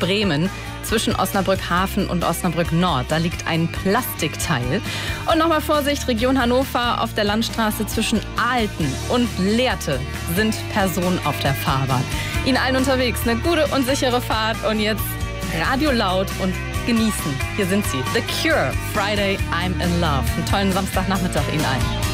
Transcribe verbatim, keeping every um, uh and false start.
Bremen zwischen Osnabrück Hafen und Osnabrück Nord. Da liegt ein Plastikteil. Und nochmal Vorsicht, Region Hannover, auf der Landstraße zwischen Aalten und Lehrte sind Personen auf der Fahrbahn. Ihnen allen unterwegs eine gute und sichere Fahrt und jetzt Radio laut und genießen. Hier sind sie. The Cure, Friday, I'm in Love. Einen tollen Samstagnachmittag Ihnen allen.